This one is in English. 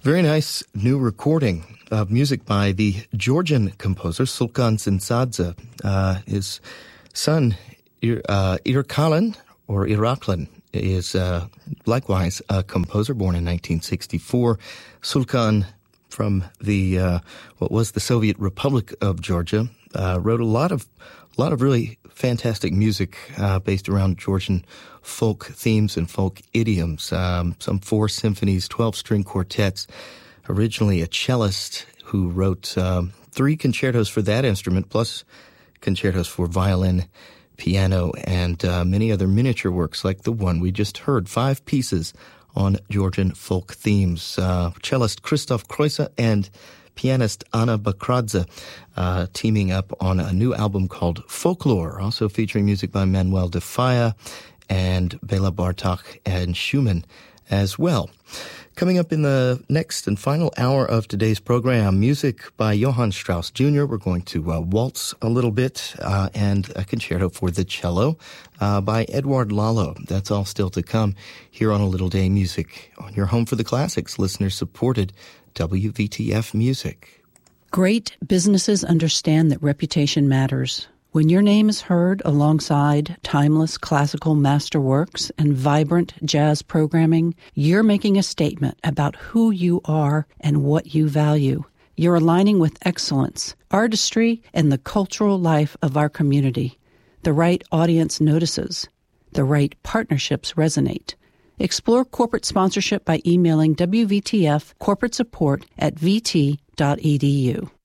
Very nice new recording of music by the Georgian composer Sulkan Tsintsadze. His son, Iraklan, is likewise a composer born in 1964. Sulkan, from the what was the Soviet Republic of Georgia, wrote a lot of really fantastic music based around Georgian folk themes and folk idioms. Some 4 symphonies, 12-string quartets. Originally a cellist who wrote 3 concertos for that instrument, plus concertos for violin, piano, and many other miniature works like the one we just heard. 5 pieces on Georgian folk themes. Cellist Christoph Kreuzer and pianist Anna Bakradze teaming up on a new album called Folklore, also featuring music by Manuel de Falla and Bela Bartok and Schumann as well. Coming up in the next and final hour of today's program, music by Johann Strauss Jr. We're going to waltz a little bit and a concerto for the cello by Edouard Lalo. That's all still to come here on A Little Day Music on your home for the classics, listener-supported WVTF Music. Great businesses understand that reputation matters. When your name is heard alongside timeless classical masterworks and vibrant jazz programming, you're making a statement about who you are and what you value. You're aligning with excellence, artistry, and the cultural life of our community. The right audience notices. The right partnerships resonate. Explore corporate sponsorship by emailing WVTF corporate support at vt.edu.